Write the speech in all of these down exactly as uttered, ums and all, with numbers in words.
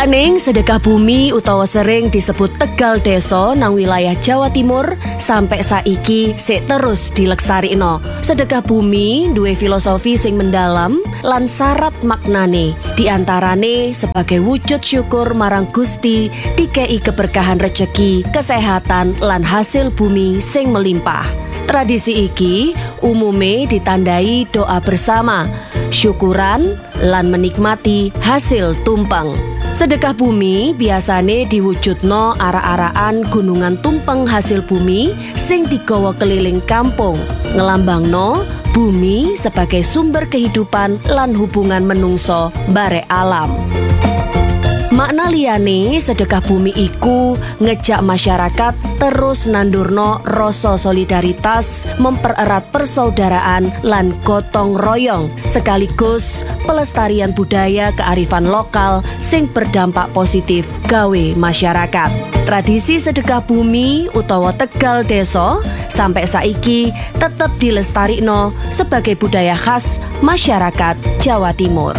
Cakning sedekah bumi utawa sering disebut Tegal Deso nang wilayah Jawa Timur sampai saiki sik terus dileksarikno. Sedekah bumi duwe filosofi sing mendalam lan syarat maknane. Di antarane sebagai wujud syukur marang Gusti dikei keberkahan rejeki, kesehatan lan hasil bumi sing melimpah. Tradisi iki umume ditandai doa bersama, syukuran lan menikmati hasil tumpeng. Sedekah bumi biasane diwujudno ara-araan gunungan tumpeng hasil bumi sing digawa keliling kampung, ngelambangno bumi sebagai sumber kehidupan lan hubungan menungso barek alam. Makna liyane sedekah bumi iku ngejak masyarakat terus nandurno rasa solidaritas, mempererat persaudaraan lan gotong royong, sekaligus pelestarian budaya kearifan lokal sing berdampak positif gawe masyarakat. Tradisi sedekah bumi utawa Tegal Deso sampai saiki tetep dilestarikno sebagai budaya khas masyarakat Jawa Timur.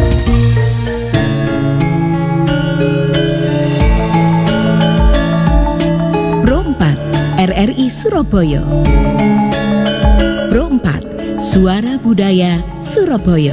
R R I Surabaya. Pro empat, Suara Budaya Surabaya.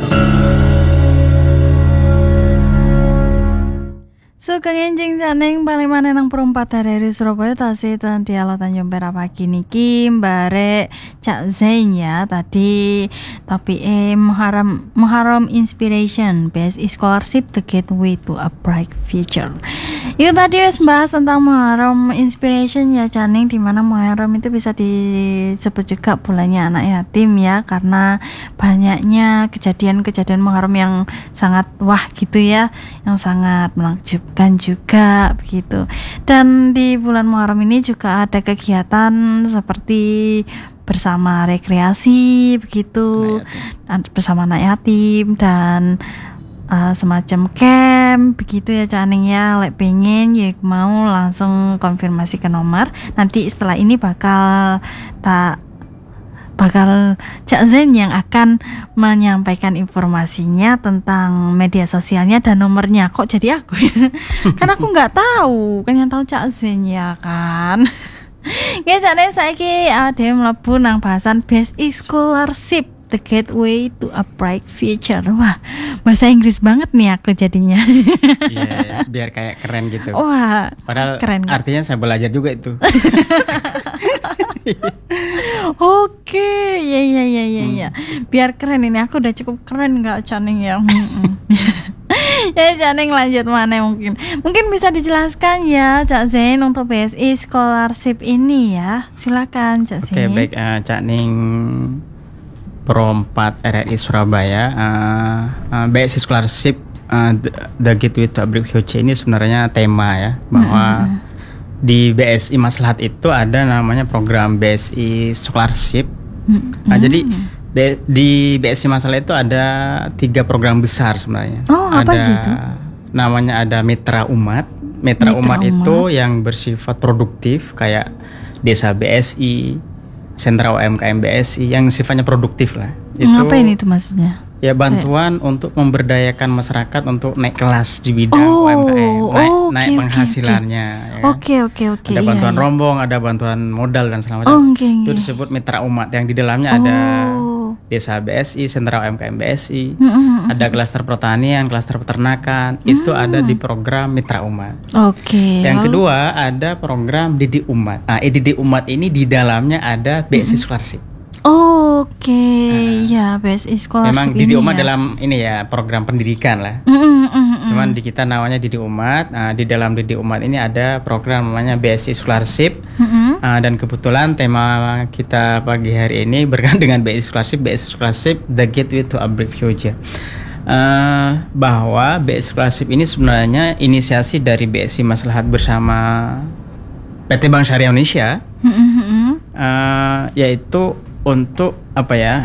Sugeng enjing janing bali maneh nang Pro empat R R I Surabaya tasih ten dialog Tanjung Perak pagi niki Mbare Cak Zain ya tadi topike Muharram Muharram Inspiration B S I Scholarship The Gateway to a Bright Future. Itu tadi wis bahas tentang Muharram Inspiration ya Caning, di mana Muharram itu bisa disebut juga bulannya anak yatim ya, karena banyaknya kejadian-kejadian Muharram yang sangat wah gitu ya, yang sangat menakjubkan juga begitu. Dan di bulan Muharram ini juga ada kegiatan seperti bersama rekreasi begitu, anak bersama anak yatim dan Uh, semacam camp begitu ya Caning ya. Lek pengen ya mau langsung konfirmasi ke nomor. Nanti setelah ini bakal tak bakal Cak Zain yang akan menyampaikan informasinya tentang media sosialnya dan nomornya. Kok jadi aku? Kan aku nggak tahu, kan yang tahu Cak Zain ya kan. Ya jane saiki ade mlebu nang bahasan B S I Scholarship The Gateway to a Bright Future. Wah, bahasa Inggris banget nih aku jadinya. Iya, yeah, biar kayak keren gitu. Wah, padahal keren artinya saya belajar juga itu. Oke, ya ya ya ya ya. Biar keren ini, aku udah cukup keren nggak Caning ya. Ya Caning lanjut mana mungkin. Mungkin bisa dijelaskan ya Cak Zain untuk B S I Scholarship ini ya. Silakan Cak Zain. Oke, baik uh, Caning Pro empat R R I Surabaya, uh, uh, B S I Scholarship uh, The, The Gateway to a Bright Future ini sebenarnya tema ya, bahwa mm-hmm. di B S I Maslahat itu ada namanya program B S I Scholarship. Mm-hmm. Nah, jadi de, di B S I Maslahat itu ada tiga program besar sebenarnya. Oh, apa ada, itu? Namanya ada Mitra Umat. Mitra, Mitra Umat, Umat itu yang bersifat produktif kayak Desa B S I, Sentra U M K M B S I yang sifatnya produktif lah. Itu ngapain itu maksudnya? Ya bantuan Kayak. untuk memberdayakan masyarakat untuk naik kelas di bidang oh, U M K M, naik, oh, naik okay, penghasilannya. Oke oke oke. Ada bantuan iya, iya. rombong, ada bantuan modal dan segala macam. Oh, okay, itu okay. disebut Mitra Umat yang di dalamnya oh. ada Desa B S I, Sentra U M K M B S I, mm-hmm. ada klaster pertanian, klaster peternakan, mm. itu ada di program Mitra Umat. Oke. Okay. Yang kedua ada program Didik Umat. Nah, Didik Umat ini di dalamnya ada B S I mm-hmm. Scholarship. Oh, Oke, okay. nah, ya B S I Scholarship. Memang Didik Umat ya. dalam ini ya program pendidikan lah. Mm-mm, mm-mm. Cuman di kita namanya Didik Umat. Nah, di dalam Didik Umat ini ada program namanya B S I Scholarship. Mm-hmm. Nah, dan kebetulan tema kita pagi hari ini berkaitan dengan B S I Scholarship. B S I Scholarship The Gateway to a Bright Future. Uh, bahwa B S I Scholarship ini sebenarnya inisiasi dari B S I Maslahat bersama P T Bank Syariah Indonesia. Mm-hmm. Uh, yaitu untuk apa ya,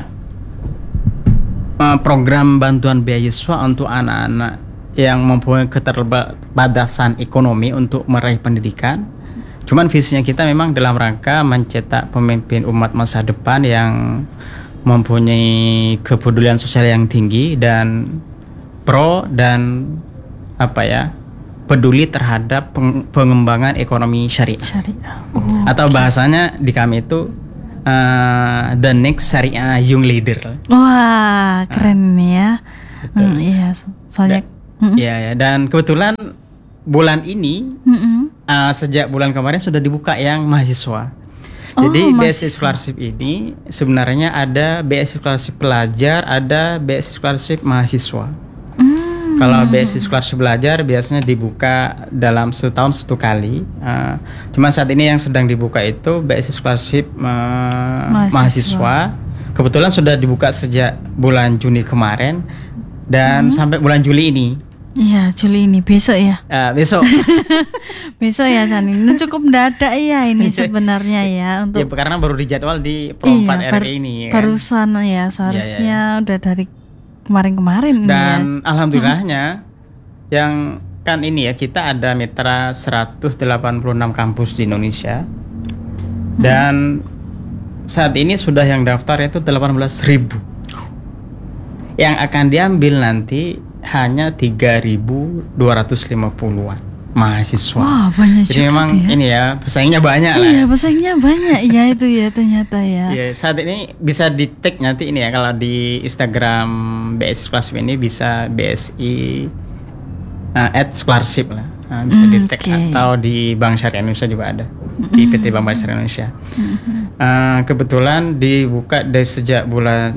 uh, program bantuan beasiswa untuk anak-anak yang mempunyai keterbatasan ekonomi untuk meraih pendidikan. Cuman visinya kita memang dalam rangka mencetak pemimpin umat masa depan yang mempunyai kepedulian sosial yang tinggi dan pro dan apa ya peduli terhadap peng- pengembangan ekonomi syariah. Syariah. Oh, Atau bahasanya di kami itu uh, the next syariah young leader. wah, keren nih ya. Betul. Hmm, iya, so- soalnya. Da- Mm-mm. Iya ya, dan kebetulan bulan ini Mm-mm. uh, sejak bulan kemarin sudah dibuka yang mahasiswa. Oh, Jadi B S I mahasiswa. scholarship ini sebenarnya ada B S I scholarship pelajar, ada B S I scholarship mahasiswa. Hmm. Kalau B S I scholarship belajar biasanya dibuka dalam satu tahun satu kali. Uh, cuma saat ini yang sedang dibuka itu B S I scholarship uh, Mahasiswa. mahasiswa. Kebetulan sudah dibuka sejak bulan Juni kemarin dan sampai bulan Juli ini. Iya, Juli ini besok ya. Uh, besok. Besok ya San. Ini cukup mendadak ya ini sebenarnya ya untuk Ya, karena baru dijadwal di Pro empat iya, R I ini. Kan? barusan ya seharusnya udah dari kemarin-kemarin ini Dan ya. alhamdulillahnya yang kan ini ya kita ada mitra seratus delapan puluh enam kampus di Indonesia. Dan saat ini sudah yang daftar itu delapan belas ribu. Yang akan diambil nanti hanya tiga ribu dua ratus lima puluhan mahasiswa. Wah, banyak Jadi juga memang tuh ya. ini ya pesaingnya banyak lah. Iya, pesaingnya banyak ya itu ya ternyata ya. Iya, saat ini bisa di tag nanti ini ya kalau di Instagram B S I Scholarship ini bisa B S I uh, at scholarship lah. Nah, bisa Hmm, di tag oke. atau di Bank Syariah Indonesia juga ada di P T Bank Syariah Indonesia. Uh, kebetulan dibuka dari sejak bulan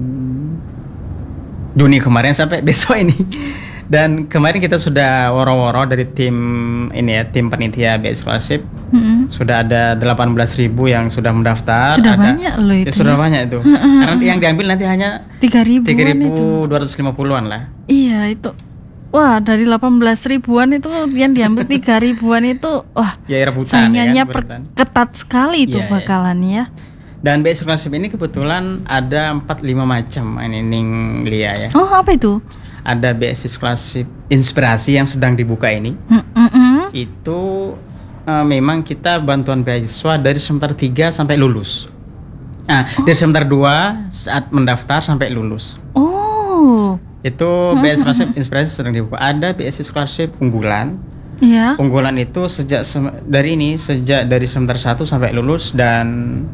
Juni kemarin sampai besok ini. Dan kemarin kita sudah woro-woro dari tim ini ya, tim panitia B S I Scholarship. Mm-mm. Sudah ada delapan belas ribu yang sudah mendaftar. Sudah ada, banyak loh itu Ya, sudah ya. banyak itu. Karena yang diambil nanti hanya tiga ribuan tiga ribu itu. dua ratus lima puluhan lah. Iya itu. Wah, dari delapan belas ribuan itu yang diambil tiga ribuan itu wah, Ya rebutan saingannya ya kan, per- rebutan. ketat sekali itu Iya, iya. bakalan ya. Dan B S I Scholarship ini kebetulan ada empat lima macam ini Ning Lia ya. Oh, apa itu? Ada B S I Scholarship Inspirasi yang sedang dibuka ini. Mm-mm. Itu uh, memang kita bantuan beasiswa dari semester tiga sampai lulus. Nah, dari semester dua saat mendaftar sampai lulus. Oh, Itu B S I Scholarship Inspirasi sedang dibuka. Ada B S I Scholarship unggulan. iya. Unggulan itu sejak sem- dari ini sejak dari semester satu sampai lulus dan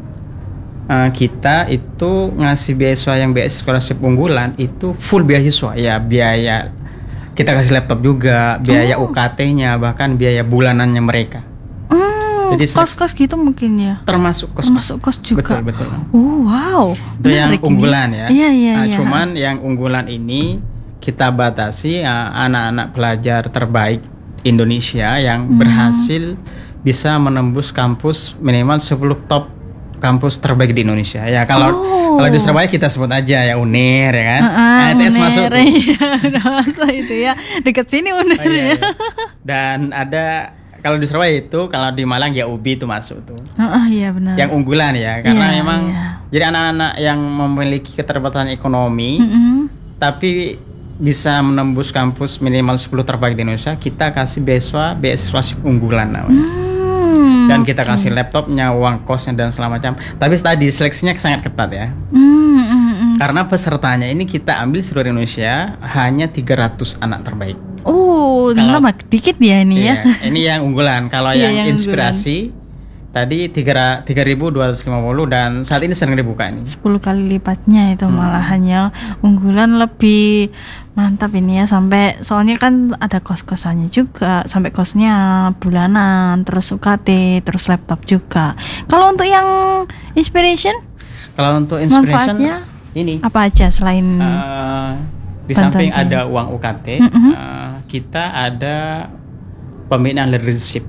uh, kita itu ngasih beasiswa yang B S I Scholarship unggulan itu full beasiswa ya, biaya kita kasih laptop juga, biaya U K T-nya, bahkan biaya bulanannya mereka. Hmm, Jadi kos-kos gitu mungkin ya. Termasuk kos. Termasuk kos juga. Betul, betul. Oh, wow. Itu yang Menarik ini. unggulan ya. Iya, iya, Nah, iya. cuman yang unggulan ini kita batasi uh, anak-anak pelajar terbaik Indonesia yang Hmm. berhasil bisa menembus kampus minimal sepuluh top kampus terbaik di Indonesia. Ya kalau Oh. kalau di Surabaya kita sebut aja ya U N I R ya kan. Heeh, Nah, I T S Uner, masuk tuh. iya, udah masuk itu ya. Dekat sini Uner Oh, iya, ya. iya. Dan ada kalau di Surabaya itu, kalau di Malang ya U B I itu masuk tuh. Oh, iya benar. Yang unggulan ya, karena Iya, memang iya. jadi anak-anak yang memiliki keterbatasan ekonomi Mm-mm. tapi bisa menembus kampus minimal sepuluh terbaik di Indonesia, kita kasih beasiswa B S I Scholarship unggulan namanya. Hmm, Dan kita kasih laptopnya, uang kosnya dan segala macam. Tapi tadi seleksinya sangat ketat ya. hmm, hmm, hmm. Karena pesertanya ini kita ambil seluruh Indonesia hanya tiga ratus anak terbaik. Oh, Kalau- lama dikit ya ini ya. Iya, ini yang unggulan. Kalau Iya, yang, yang inspirasi tadi tiga ribu dua ratus lima puluh dan saat ini sedang dibuka ini. sepuluh kali lipatnya itu Hmm. malahannya unggulan lebih mantap ini ya, sampai soalnya kan ada kos-kosannya juga, sampai kosnya bulanan, terus U K T, terus laptop juga. Kalau untuk yang inspiration Kalau untuk inspiration manfaatnya ini apa aja selain eh, di Bantuan samping biaya. ada uang U K T, Mm-mm. eh, kita ada pembinaan leadership.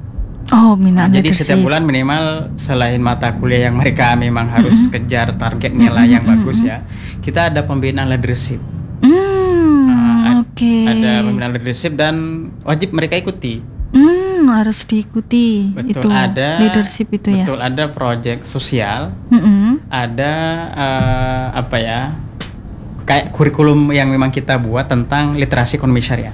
oh minat Nah, jadi setiap bulan minimal selain mata kuliah yang mereka memang harus kejar target nilai yang bagus ya, kita ada pembinaan leadership. Hmm, Nah, ad- oke. Ada pembinaan leadership dan wajib mereka ikuti. Hmm, harus diikuti Betul, itu ada leadership itu ya. Betul, ada proyek sosial, Mm-mm. ada eh, apa ya? Kayak kurikulum yang memang kita buat tentang literasi ekonomi syariah.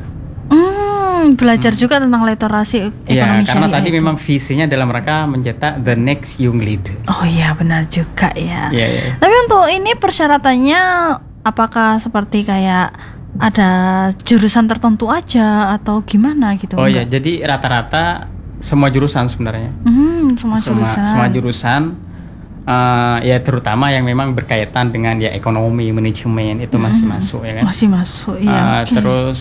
Hmm, belajar juga tentang literasi Ya, ekonomi karena syariah tadi itu. memang visinya dalam rangka mencetak the next young leader. Oh iya benar juga ya. Iya, iya. Tapi untuk ini persyaratannya apakah seperti kayak ada jurusan tertentu aja atau gimana gitu? Oh iya, enggak? jadi rata-rata semua jurusan sebenarnya. Hmm, semua Semua jurusan. semua jurusan uh, ya terutama yang memang berkaitan dengan ya ekonomi, manajemen itu masih Hmm, masuk ya kan. Masih masuk, iya. Uh, oke. Terus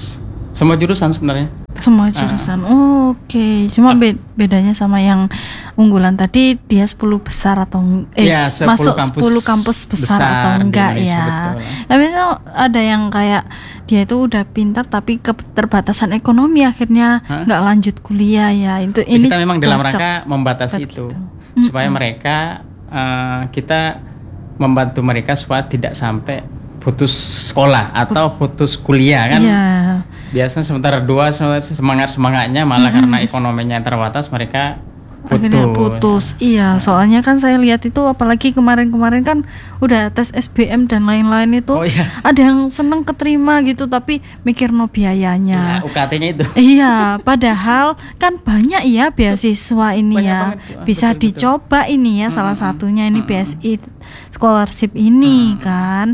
semua jurusan sebenarnya. Semua jurusan. Oh, oke. Cuma be- bedanya sama yang unggulan tadi dia sepuluh besar atau eh Ya, sepuluh masuk kampus sepuluh kampus besar, besar atau di enggak Indonesia, ya. betul. Nah, biasanya ada yang kayak dia itu udah pintar tapi keterbatasan ekonomi akhirnya Hah? nggak lanjut kuliah ya. Itu Ya, ini kita memang dalam cocok. rangka membatasi Betul. itu Mm-mm. supaya mereka uh, kita membantu mereka supaya tidak sampai putus sekolah atau putus kuliah kan. Iya. Biasanya sementara dua semangat semangatnya malah karena ekonominya terbatas mereka putus. Akhirnya putus. Iya, soalnya kan saya lihat itu apalagi kemarin-kemarin kan udah tes S B M dan lain-lain itu. Oh iya. Ada yang seneng keterima gitu tapi mikir no biayanya. Ya, U K T-nya itu. Iya, padahal kan banyak ya beasiswa ini Banyak ya. banget, Pak. Bisa Betul, betul. dicoba ini ya, salah satunya ini B S I scholarship ini kan.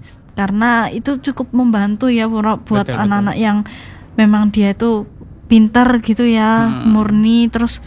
Karena itu cukup membantu ya buat buat Betul, anak-anak yang memang dia itu pintar gitu ya, Hmm. murni terus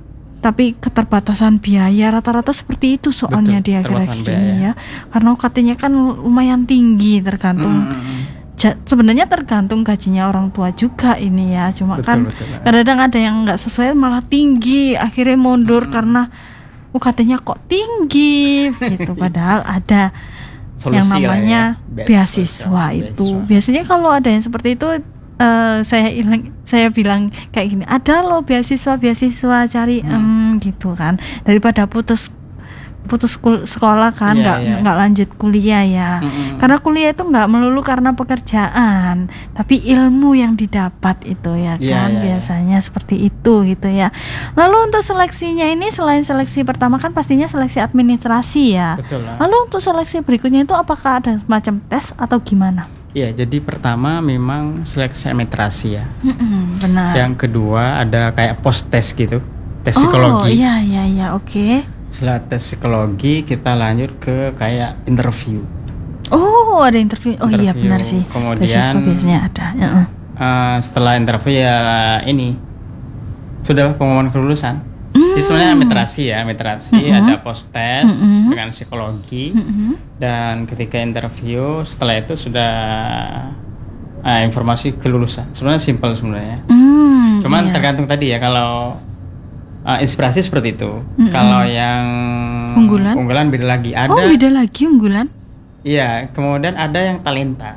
tapi keterbatasan biaya rata-rata seperti itu soalnya Betul, dia keterbatasan akhir-akhir ini biaya. ya. Karena U K T-nya kan lumayan tinggi tergantung Hmm. Ja- sebenarnya tergantung gajinya orang tua juga ini ya, cuma Betul, kan betul. kadang-kadang ada yang nggak sesuai malah tinggi akhirnya mundur karena U K T-nya kok tinggi gitu, padahal ada Solusi yang lah ya. namanya Beasiswa, beasiswa itu. beasiswa. Biasanya kalau ada yang seperti itu eh, saya ilang, saya bilang kayak gini, ada loh beasiswa beasiswa cari em, gitu kan, daripada putus putus kul- sekolah kan, Iya, nggak iya. nggak lanjut kuliah ya. Mm-mm. Karena kuliah itu nggak melulu karena pekerjaan, tapi ilmu yang didapat itu ya Iya, kan, iya, iya. biasanya seperti itu gitu ya. Lalu untuk seleksinya ini selain seleksi pertama kan pastinya seleksi administrasi ya. Betul lah. Lalu untuk seleksi berikutnya itu apakah ada semacam tes atau gimana? Iya, jadi pertama memang seleksi administrasi ya. Mm-mm, benar. Yang kedua ada kayak post test gitu, tes Oh psikologi. iya iya iya oke. Setelah tes psikologi kita lanjut ke kayak interview. Oh ada interview. Oh iya Interview. benar sih. Kemudian- Beasiswa biasanya ada. Heeh. Uh, setelah interview ya ini sudah pengumuman kelulusan. Hmm. Jadi sebenarnya administrasi ya, administrasi ada post test Mm-mm. dengan psikologi Mm-mm. dan ketika interview setelah itu sudah uh, informasi kelulusan. Sebenarnya simpel sebenarnya. Hmm, Cuman iya. tergantung tadi ya kalau uh, inspirasi seperti itu. Mm-mm. Kalau yang Unggulan? unggulan beda lagi. Ada Oh beda lagi unggulan. Iya, kemudian ada yang talenta.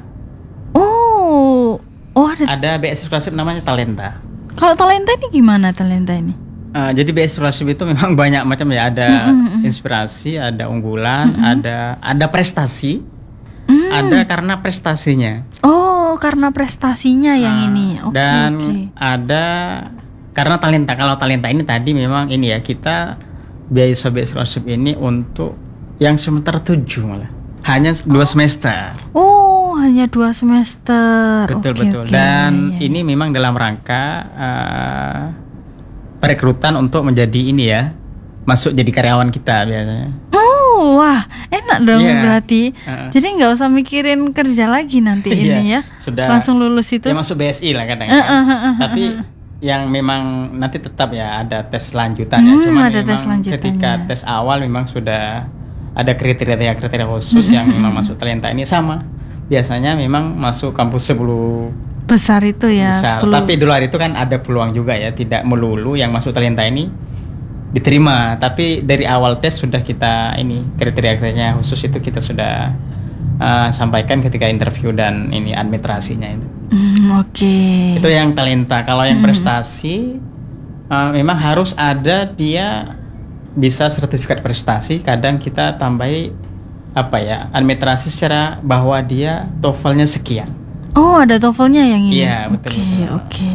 Oh oh ada. Ada B S scholarship namanya talenta. Kalau talenta ini gimana talenta ini? Uh, jadi B S scholarship itu memang banyak macam ya. Ada Mm-mm. inspirasi, ada unggulan, ada ada prestasi, Hmm. ada karena prestasinya. Oh karena prestasinya yang Nah, ini. Oke dan oke. ada karena talenta. Kalau talenta ini tadi memang ini ya, kita beasiswa B S scholarship ini untuk yang semester tujuh malah. Hanya dua semester. Oh hanya dua semester. Betul Oke, betul. oke. Dan Iya, iya. ini memang dalam rangka uh, perekrutan untuk menjadi ini ya, masuk jadi karyawan kita biasanya. Oh wah enak dong Iya. berarti. Heeh. Jadi nggak usah mikirin kerja lagi nanti ini Iya, ya. sudah Langsung lulus itu. Ya masuk B S I lah kadang. Eh, eh, eh, eh, Tapi yang memang nanti tetap ya ada tes lanjutan ya. Hmm, Cuma ada tes memang lanjutannya. ketika tes awal memang sudah ada kriteria-kriteria khusus yang memang masuk talenta ini sama. Biasanya memang masuk kampus sepuluh Besar itu ya. besar. sepuluh. Tapi di luar itu kan ada peluang juga ya, tidak melulu yang masuk talenta ini diterima. Tapi dari awal tes sudah kita ini kriteria-kriterianya khusus itu kita sudah uh, sampaikan ketika interview dan ini administrasinya itu. Hmm, oke. Itu yang talenta. Kalau yang prestasi uh, memang harus ada dia bisa sertifikat prestasi. Kadang kita tambahi apa ya, administrasi secara bahwa dia TOEFL-nya sekian. Oh ada TOEFL-nya yang ini. Iya, betul, Oke betul. oke.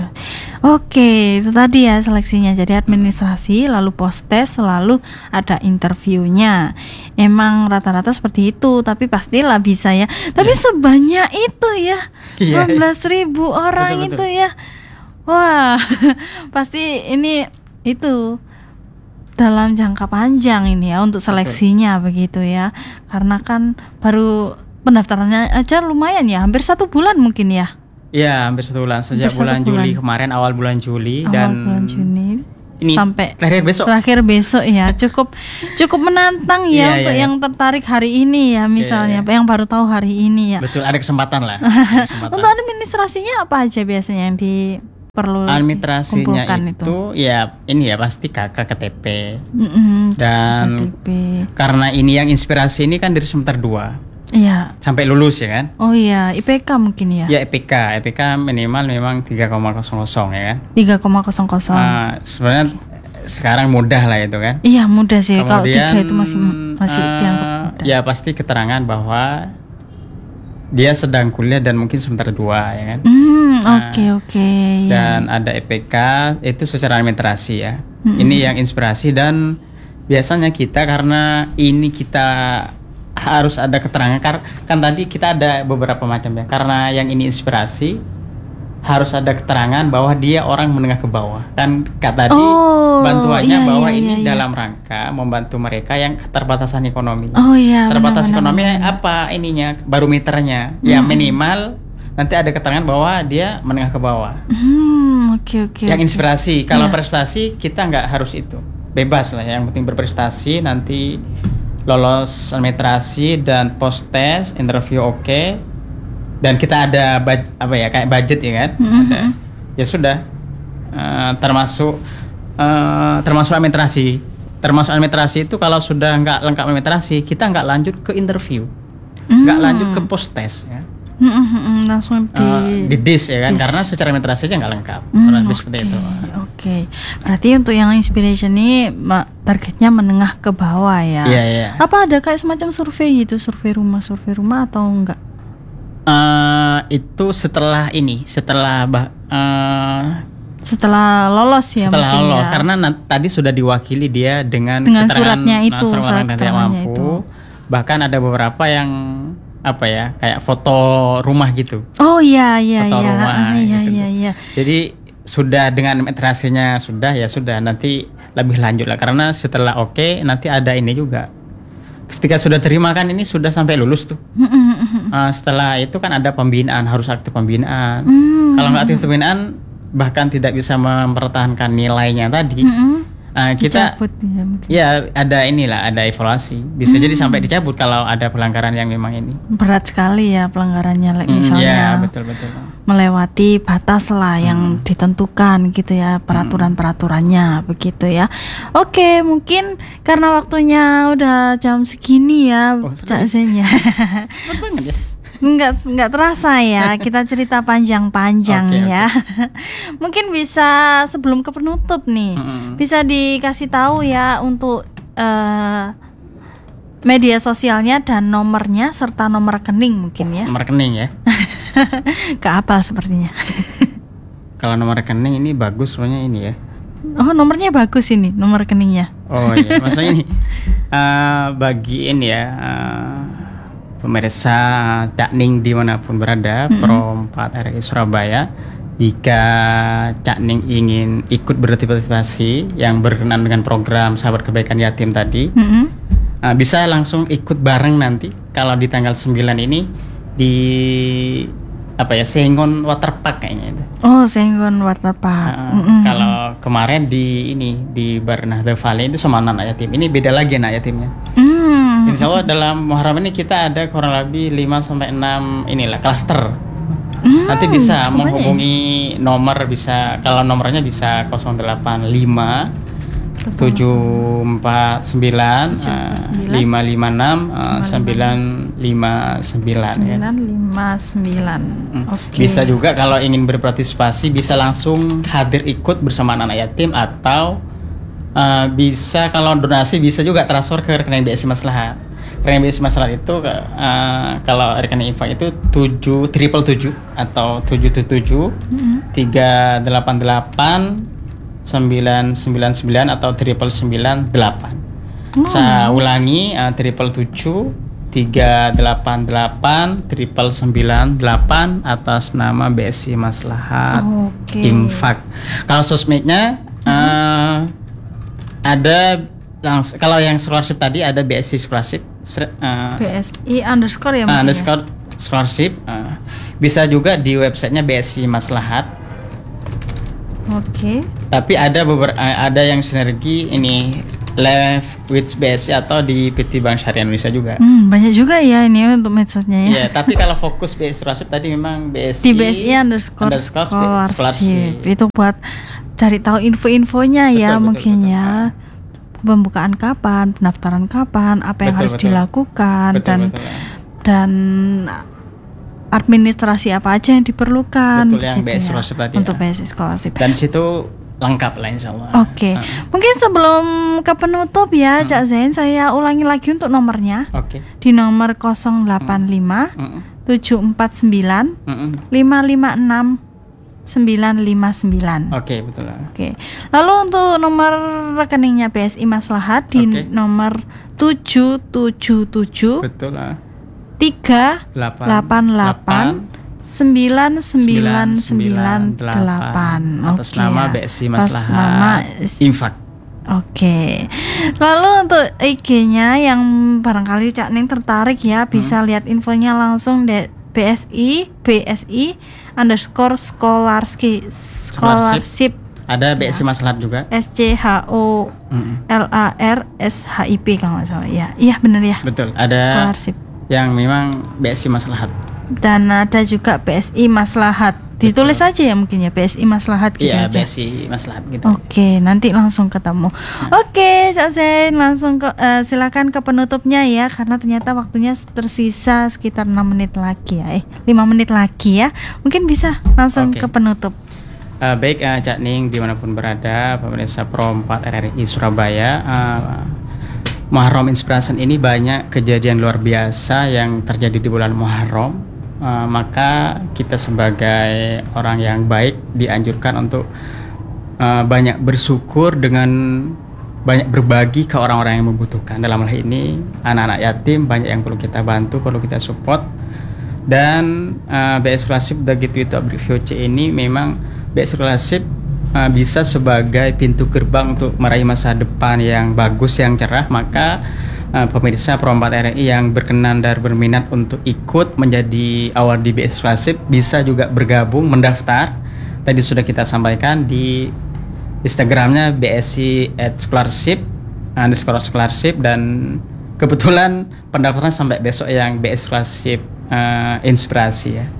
Oke itu tadi ya seleksinya. Jadi administrasi, lalu post test, lalu ada interviewnya. Emang rata-rata seperti itu. Tapi pastilah bisa ya. Tapi sebanyak itu ya. Iya. enam belas ribu orang Betul, betul. itu ya. Wah pasti ini itu dalam jangka panjang ini ya untuk seleksinya begitu ya. Karena kan baru pendaftarannya aja lumayan ya, hampir satu bulan mungkin ya. Iya, hampir satu bulan sejak Hampir bulan satu bulan. Juli kemarin, awal bulan Juli Awal dan bulan Juni ini sampai terakhir besok. Terakhir besok ya, cukup cukup menantang ya Iya, untuk iya, yang tertarik hari ini ya misalnya, Iya, yang baru tahu hari ini ya. Betul, ada kesempatan lah. Ada kesempatan. Untuk administrasinya apa aja biasanya yang di perlu Administrasinya dikumpulkan itu, ya ini ya pasti K K K T P. Mm-mm, Dan K T P. karena ini yang inspirasi ini kan dari semester dua Iya. sampai lulus ya kan. Oh iya, I P K mungkin ya. Ya E P K, E P K minimal memang tiga koma nol nol ya kan. tiga koma nol nol. Ah, sebenarnya sekarang mudah lah itu kan. Iya mudah sih. Kalau Kemudian, tiga itu masih masih eh, dianggap mudah. ya pasti keterangan bahwa dia sedang kuliah dan mungkin semester dua ya kan. Hmm, Nah, oke oke. Dan ada E P K itu secara administrasi ya. Mm-mm. Ini yang inspirasi dan biasanya kita karena ini kita harus ada keterangan kar- kan tadi kita ada beberapa macam ya. Karena yang ini inspirasi harus ada keterangan bahwa dia orang menengah ke bawah. Kan kata tadi Oh, bantuannya iya, bahwa iya, ini iya, iya. dalam rangka membantu mereka yang keterbatasan ekonomi. Oh iya. Terbatas benar, ekonomi benar, benar. apa ininya barometernya ya minimal nanti ada keterangan bahwa dia menengah ke bawah. Hmm, oke oke. Yang oke. inspirasi kalau Iya. prestasi kita nggak harus itu, bebas lah, yang penting berprestasi, nanti lolos administrasi dan post test interview oke, dan kita ada bud- apa ya kayak budget ya kan. Mhm. Ada. Ya sudah. Eh, termasuk eh, termasuk administrasi termasuk administrasi itu kalau sudah nggak lengkap administrasi kita nggak lanjut ke interview, nggak Hmm. lanjut ke post test ya. Hmm, hmm, hmm, langsung di Eh, di dis ya kan, dis. karena secara administrasi aja nggak lengkap. Hmm, Kurang lebih oke, seperti itu. Oke, berarti untuk yang inspiration ini ma- targetnya menengah ke bawah ya. Iya, iya. Apa ada kayak semacam survei gitu, survei rumah, survei rumah atau enggak? Eh, itu setelah ini, setelah bah, eh, Setelah lolos ya setelah mungkin lolos, ya. karena na- tadi sudah diwakili dia dengan Dengan keterangan, suratnya nah, itu, surat surat keterangan tidak keterangannya mampu. itu. Bahkan ada beberapa yang apa ya, kayak foto rumah gitu. Oh iya iya Foto iya. rumah Ah, iya gitu. iya iya. Jadi sudah dengan administrasinya sudah ya sudah, nanti lebih lanjut lah, karena setelah oke nanti ada ini juga. Ketika sudah terima kan ini sudah sampai lulus tuh. Hmm, hmm, hmm, hmm. Uh, setelah itu kan ada pembinaan, harus aktif pembinaan. Hmm. Kalau nggak aktif pembinaan bahkan tidak bisa mempertahankan nilainya tadi. Hmm, hmm. uh, kita Dicabut ya mungkin. ya ada inilah, ada evaluasi. Bisa jadi sampai dicabut kalau ada pelanggaran yang memang ini. Berat sekali ya pelanggarannya, like Hmm, misalnya ya betul betul. melewati batas lah yang ditentukan gitu ya, peraturan-peraturannya begitu ya. Oke, mungkin karena waktunya udah jam segini ya, Oh, Cak Zen ya. Enggak enggak terasa ya, kita cerita panjang-panjang Oke, ya. Mungkin bisa sebelum ke penutup nih, Mm-mm. bisa dikasih tahu ya untuk eh, media sosialnya dan nomornya serta nomor rekening mungkin ya. Nomor rekening ya. Keapal sepertinya. Kalau nomor rekening ini bagus soalnya ini ya. Oh, nomornya bagus ini, nomor rekeningnya. Oh iya, maksudnya ini uh, bagi ini ya uh, pemirsa Cak Ning dimanapun berada, Pro empat R I Surabaya, jika Cak Ning ingin ikut berpartisipasi yang berkenan dengan program Sahabat Kebaikan Yatim tadi, Mm-mm. uh, bisa langsung ikut bareng nanti kalau di tanggal sembilan ini di apa ya, Sengon Waterpark kayaknya itu. Oh, Sengon Waterpark. Uh, Mm-mm. Kalau kemarin di ini di Bernahda Valley itu sama anak yatim. Ini beda lagi anak yatimnya. Mm. Insya Allah dalam Muharram ini kita ada kurang lebih lima sampai enam inilah klaster. Mm, Nanti bisa cukup menghubungi nomor, bisa kalau nomornya bisa nol delapan lima tujuh empat sembilan lima lima enam sembilan lima sembilan ya. sembilan lima sembilan. Hmm. Oke. Bisa juga kalau ingin berpartisipasi bisa langsung hadir ikut bersama anak yatim, atau uh, bisa kalau donasi bisa juga transfer ke rekening B S I Maslahat. Rekening B S I Maslahat itu uh, kalau rekening infak itu tujuh triple tujuh atau tujuh tujuh tujuh tiga delapan delapan sembilan sembilan sembilan atau triple sembilan delapan. Saya ulangi, uh, triple tujuh tiga delapan delapan triple sembilan delapan atas nama B S I Maslahat Oke. Infak. Kalau sosmednya uh, ada Langs- kalau yang scholarship tadi ada B S I scholarship uh, B S I underscore ya uh, mungkin underscore scholarship uh, bisa juga di websitenya B S I Maslahat. ya? Oke. Tapi ada beberapa ada yang sinergi ini live with B S I atau di P T Bank Syariah Indonesia juga. Hmm, banyak juga ya ini untuk medsosnya ya. Iya, tapi kalau fokus B S I scholarship tadi memang B S I Di B S I underscore, underscore scholarship. scholarship. Itu buat cari tahu info-infonya ya Betul, mungkin betul, ya. Pembukaan kapan, pendaftaran kapan, apa yang Betul, harus betul. dilakukan Betul, dan betul. dan administrasi apa aja yang diperlukan. Betul, yang gitu B S I ya, scholarship tadi untuk ya. B S I scholarship. Dan situ lengkap lah insya Allah. Oke, Uh, mungkin sebelum ke penutup ya, Cak Zain, saya ulangi lagi untuk nomornya Oke. di nomor nol delapan lima Mm-mm. tujuh empat sembilan Mm-mm. lima lima enam sembilan lima sembilan. Oke, betul lah. Oke. Lalu untuk nomor rekeningnya B S I Maslahat di Oke. nomor tujuh tujuh tujuh Betul lah. tiga Delapan delapan delapan sembilan sembilan sembilan delapan. atas nama B S I Atas Maslahat nama Infak. Oke. Lalu untuk I G-nya yang barangkali Cak Ning tertarik ya, bisa lihat infonya langsung di B S I B S I underscore scholarship scholarship Ada B S I Maslahat juga. S C H O Mm-mm. L A R S H I P kalau nggak salah ya. Iya benar ya. Betul. Ada Scholarship. yang memang B S I Maslahat. Dan ada juga B S I Maslahat. Ditulis aja ya mungkin ya B S I Maslahat gitu Iya, B aja. S I Maslahat gitu. Oke, nanti langsung ketemu. Oke, Cak Zain, langsung ke eh, silakan ke penutupnya ya, karena ternyata waktunya tersisa sekitar enam menit lagi ya. Eh, lima menit lagi ya. Mungkin bisa langsung Oke. ke penutup. Uh, baik uh, Cak Ning dimanapun berada, pemirsa Pro empat R R I Surabaya, uh, Muharram Inspiration ini banyak kejadian luar biasa yang terjadi di bulan Muharram. Uh, maka kita sebagai orang yang baik dianjurkan untuk uh, banyak bersyukur dengan banyak berbagi ke orang-orang yang membutuhkan. Dalam hal ini anak-anak yatim banyak yang perlu kita bantu, perlu kita support. Dan uh, B S Scholarship begitu itu Abrevio C ini memang B S Scholarship uh, bisa sebagai pintu gerbang untuk meraih masa depan yang bagus, yang cerah. Maka uh, pemirsa Pro empat R R I yang berkenan dan berminat untuk ikut menjadi award di B S Scholarship bisa juga bergabung, mendaftar. Tadi sudah kita sampaikan di Instagramnya B S I at scholarship underscore scholarship, dan kebetulan pendaftaran sampai besok yang B S Scholarship uh, Inspirasi ya.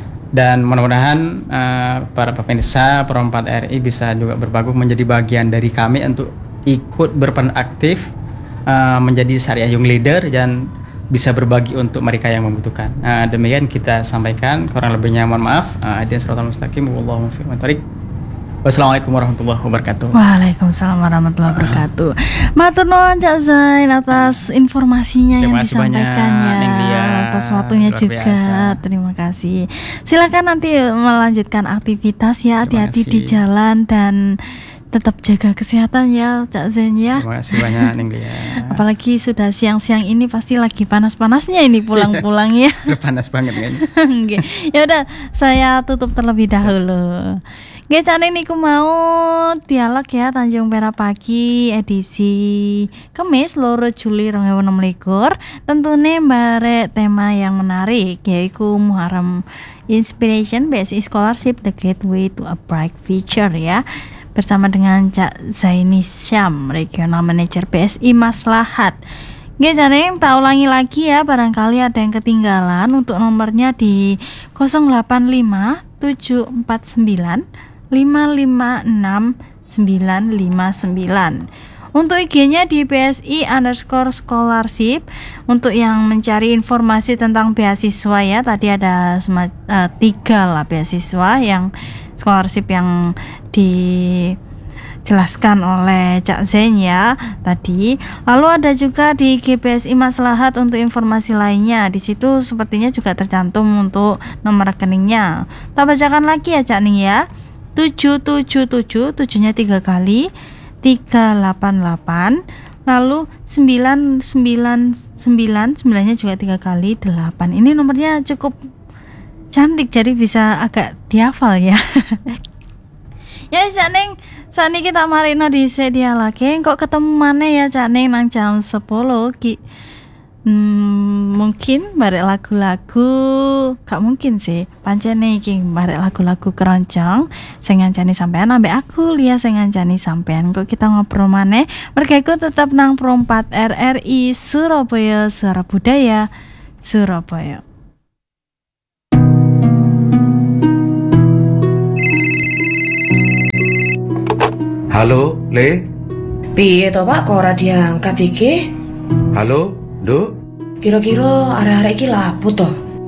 Dan mudah-mudahan uh, para pemirsa Pro empat R R I bisa juga bergabung menjadi bagian dari kami untuk ikut berperan aktif uh, menjadi Syariah Young Leader dan bisa berbagi untuk mereka yang membutuhkan. Uh, demikian kita sampaikan, kurang lebihnya mohon maaf. Hadirin siratal mustaqim, wallahu muwaffiq. Wassalamualaikum warahmatullahi wabarakatuh. Waalaikumsalam warahmatullahi wabarakatuh. Matur nuwun Cak Zain atas informasinya yang Terima kasih disampaikan banyak, ya, Neng Lia. atas waktunya Luar juga. biasa. Terima kasih. Silakan nanti melanjutkan aktivitas ya, Terima hati-hati di kasih. jalan dan tetap jaga kesehatan ya Cak Zain ya. Terima kasih banyak Neng Lia. Apalagi sudah siang-siang ini pasti lagi panas-panasnya ini pulang-pulang ya. Udah panas banget kan. Oke. Ya udah, saya tutup terlebih dahulu. Nggih, Cane niku mau dialog ya Tanjung Perak Pagi edisi Kamis loro Juli dua ribu enam belas. Tentunya barek tema yang menarik yaitu Muharram Inspiration B S I Scholarship The Gateway to a Bright Future ya. Bersama dengan Cak Zaini Syam, Regional Manager B S I Maslahat. Nggih, Cane tak ulangi lagi ya, barangkali ada yang ketinggalan. Untuk nomornya di nol delapan lima tujuh empat sembilan lima lima enam sembilan lima sembilan. Untuk I G-nya di B S I underscore scholarship. Untuk yang mencari informasi tentang beasiswa ya, tadi ada sema- uh, tiga lah beasiswa yang scholarship yang dijelaskan oleh Cak Zain ya tadi. Lalu ada juga di G B S I Maslahat untuk informasi lainnya. Di situ sepertinya juga tercantum untuk nomor rekeningnya. Tak bacakan lagi ya Cak Ning ya. tujuh tujuh tujuh, tujuhnya tiga kali, tiga delapan delapan, lalu sembilan sembilan sembilan, sembilannya juga tiga kali, delapan. Ini nomornya cukup cantik jadi bisa agak dihafal ya. Ya Cak Ning, Saat ini kita marino dhisik dia lagi. Kok ketemu mana ya Cak Ning nang jam sepuluh ki. Hmm, mungkin barek lagu-lagu gak mungkin sih pancene iki barek lagu-lagu keroncong sing ngancani sampean ambek aku Lia sing ngancani sampean. Kok kita ngobrol maneh mergo tetap nang Pro empat R R I Surabaya, Suara Budaya Surabaya. Halo, Le. Piye to Pak, kok ora diangkat iki? Halo, Nduk. Kira-kira arek-arek iki lapo to?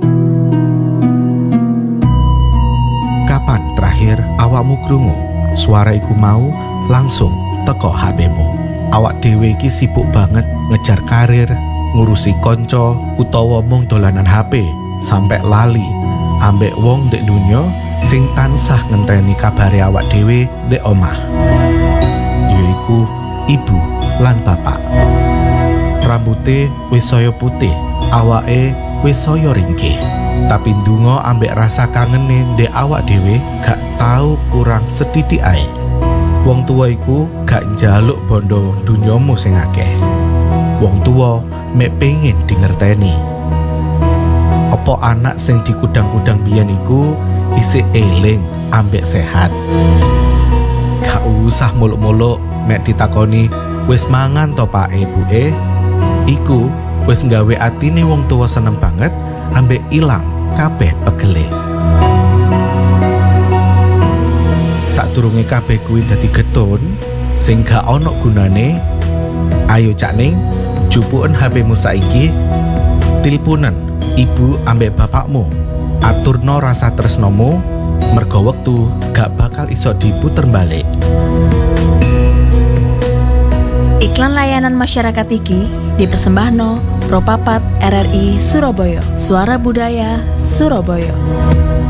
Kapan terakhir awakmu krungu suara iku mau langsung teko H P-mu? Awak dhewe iki sibuk banget ngejar karir, ngurusi konco utawa mung dolanan H P sampai lali ambek wong ndek donya sing tansah ngenteni kabare awak dhewe ndek omah. Yaiku ibu lan bapak. Rambute wis saya putih, awake wis saya ringkih. Tapi ndonga ambek rasa kangene ndek awak dhewe gak tau kurang sedidik ae. Wong tuwa iku gak njaluk bondo dunyamu sing akeh. Wong tuwa mek pengin dingerteni. Apa anak sing dikudang-kudang biyen iku isih eling ambek sehat. Gak usah muluk-muluk mek ditakoni wis mangan to Pak Ibuke. Iku wis nggawe atine wong tuwa seneng banget ambek ilang kabeh pegele. Sadurunge kabeh kuwi dadi getun sing gak ana gunane, ayo Cak Ning jupuken H P-mu saiki, tilpunen ibu ambek bapakmu, aturno rasa tresnomu mergo wektu gak bakal iso diputer balik. Iklan layanan masyarakat iki dipersembahno Pro papat R R I Surabaya, Suara Budaya Surabaya.